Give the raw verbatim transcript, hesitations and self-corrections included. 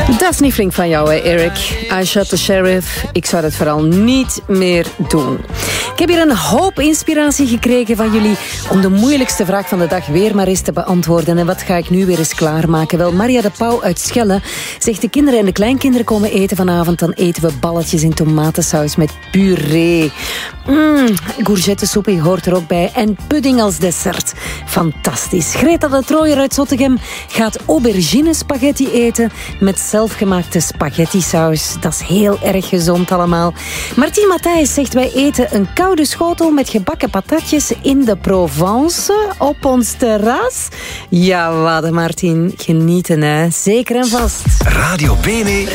Dat is niet flink van jou, hè, Eric. I shot the sheriff. Ik zou dat vooral niet meer doen. Ik heb hier een hoop inspiratie gekregen van jullie om de moeilijkste vraag van de dag weer maar eens te beantwoorden. En wat ga ik nu weer eens klaarmaken? Wel, Maria de Pauw uit Schelle zegt: de kinderen en de kleinkinderen komen eten vanavond. Dan eten we balletjes in tomatensaus met puree. Mmm, courgettesoepie hoort er ook bij. En pudding als dessert. Fantastisch. Greta de Trooijer uit Zottegem gaat aubergine spaghetti eten met zelfgemaakte spaghetti-saus. Dat is heel erg gezond allemaal. Martien Matthijs zegt: wij eten een koude schotel met gebakken patatjes in de Provence op ons terras. Ja, wat, Martien. Genieten, hè. Zeker en vast. Radio Bene